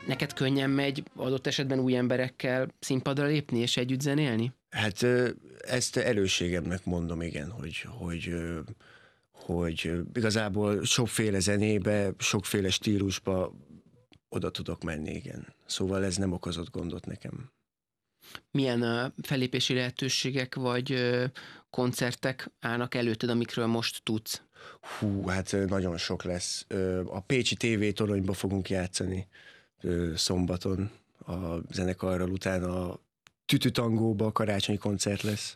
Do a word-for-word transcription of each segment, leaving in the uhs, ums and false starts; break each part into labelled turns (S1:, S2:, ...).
S1: neked könnyen megy adott esetben új emberekkel színpadra lépni és együtt zenélni?
S2: Hát ezt erősségemnek mondom, igen, hogy, hogy, hogy igazából sokféle zenébe, sokféle stílusba oda tudok menni, igen. Szóval ez nem okozott gondot nekem.
S1: Milyen uh, fellépési lehetőségek vagy uh, koncertek állnak előtted, amikről most tudsz?
S2: Hú, hát nagyon sok lesz. A Pécsi té vé toronyba fogunk játszani szombaton a zenekarral, utána a Tütütangóba karácsonyi koncert lesz.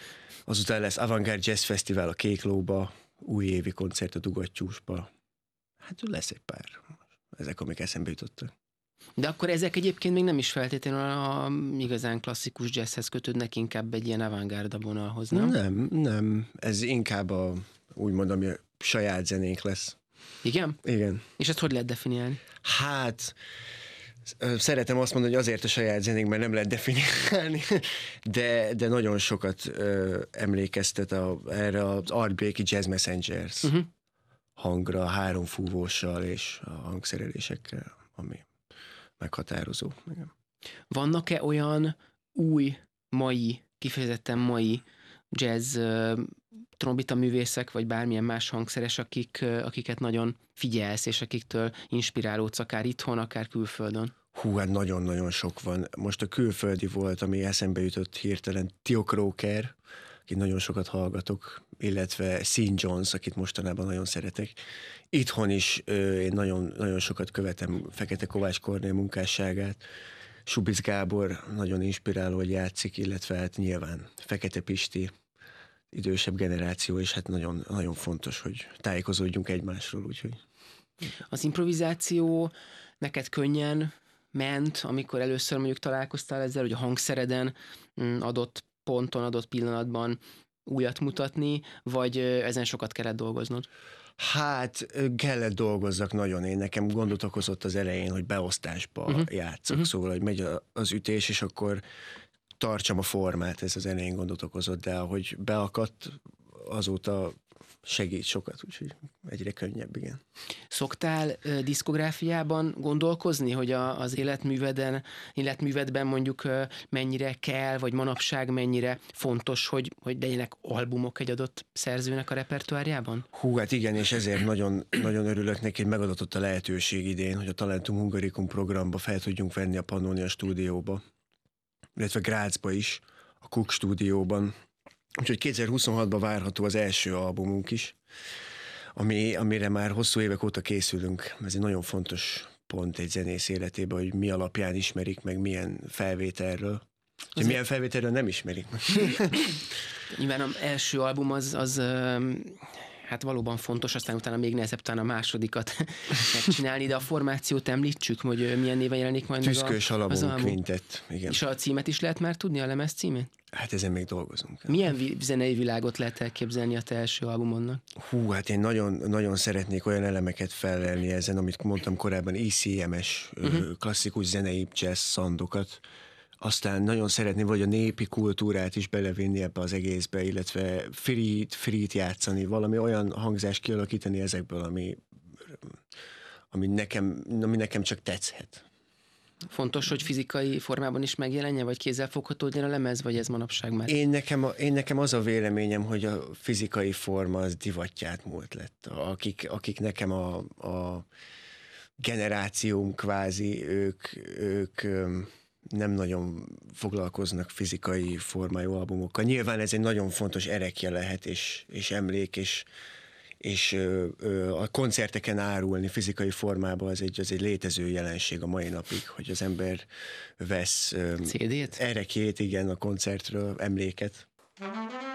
S2: Azután lesz Avantgárd Jazz Fesztivál a Kéklóba, újévi koncert a Dugattyúsba. Hát lesz egy pár. Ezek, amik eszembe jutottak.
S1: De akkor ezek egyébként még nem is feltétlenül a igazán klasszikus jazzhez kötődnek, inkább egy ilyen avantgárda vonalhoz, nem?
S2: Nem, nem. Ez inkább a, úgymond, ami a saját zenénk lesz.
S1: Igen?
S2: Igen.
S1: És ezt hogy lehet definiálni?
S2: Hát, szeretem azt mondani, hogy azért a saját zenénk, mert nem lehet definiálni, de, de nagyon sokat ö, emlékeztet a, erre az Art Blakey Jazz Messengers uh-huh. hangra, három fúvóssal és a hangszerelésekkel, ami meghatározó. Igen.
S1: Vannak-e olyan új, mai, kifejezetten mai jazz uh, trombita művészek, vagy bármilyen más hangszeres, akik, uh, akiket nagyon figyelsz, és akiktől inspirálódsz akár itthon, akár külföldön?
S2: Hú, hát nagyon-nagyon sok van. Most a külföldi volt, ami eszembe jutott hirtelen, Tio Croker, akit nagyon sokat hallgatok, illetve Sean Jones, akit mostanában nagyon szeretek. Itthon is ö, én nagyon, nagyon sokat követem Fekete Kovács Kornél munkásságát. Subic Gábor nagyon inspiráló, hogy játszik, illetve hát nyilván Fekete Pisti, idősebb generáció, és hát nagyon, nagyon fontos, hogy tájékozódjunk egymásról, úgyhogy.
S1: Az improvizáció neked könnyen ment, amikor először mondjuk találkoztál ezzel, hogy a hangszereden adott ponton, adott pillanatban újat mutatni, vagy ezen sokat kellett dolgoznod?
S2: Hát kellett dolgozzak nagyon. Én nekem gondot okozott az elején, hogy beosztásba uh-huh. játszok, uh-huh. szóval, hogy megy az ütés, és akkor tartsam a formát, ez az elején gondot okozott, de ahogy beakadt, azóta segít sokat, úgyhogy egyre könnyebb, igen.
S1: Szoktál uh, diszkográfiában gondolkozni, hogy a, az életműveden, életművedben mondjuk uh, mennyire kell, vagy manapság mennyire fontos, hogy, hogy legyenek albumok egy adott szerzőnek a repertoárjában?
S2: Hú, hát igen, és ezért nagyon, nagyon örülök neki, hogy megadatott a lehetőség idén, hogy a Talentum Hungaricum programba fel tudjunk venni a Pannonia stúdióba, illetve Grazba is, a Cook stúdióban. Úgyhogy kétezer-huszonhatban várható az első albumunk is, ami, amire már hosszú évek óta készülünk. Ez egy nagyon fontos pont egy zenész életében, hogy mi alapján ismerik meg, milyen felvételről. Az milyen felvételről nem ismerik meg.
S1: Nyilván az első album az, az hát valóban fontos, aztán utána még nehezebb talán a másodikat megcsinálni, de a formációt említsük, hogy milyen néven jelenik majd
S2: Tüszkös
S1: meg a, az
S2: album Quintet, igen.
S1: És a címet is lehet már tudni, a lemez címét?
S2: Hát ezen még dolgozunk.
S1: Milyen vi- zenei világot lehet elképzelni a te első albumodnak?
S2: Hú, hát én nagyon, nagyon szeretnék olyan elemeket felelni ezen, amit mondtam korábban, í cé em-es, uh-huh. klasszikus zenei jazz szandokat. Aztán nagyon szeretném, hogy a népi kultúrát is belevinni ebbe az egészbe, illetve free-t, free-t játszani, valami olyan hangzást kialakítani ezekből, ami, ami, nekem, ami nekem csak tetszhet.
S1: Fontos, hogy fizikai formában is megjelenje, vagy kézzelfogható legyen a lemez, vagy ez manapság már?
S2: Én nekem, én nekem az a véleményem, hogy a fizikai forma az divatját múlt lett. Akik, akik nekem a, a generációm kvázi, ők, ők nem nagyon foglalkoznak fizikai formájú albumokkal. Nyilván ez egy nagyon fontos erekje lehet, és, és emlék, és, és ö, ö, a koncerteken árulni fizikai formában az egy, az egy létező jelenség a mai napig, hogy az ember vesz
S1: cé dét?
S2: erekjét, igen, a koncertről, emléket.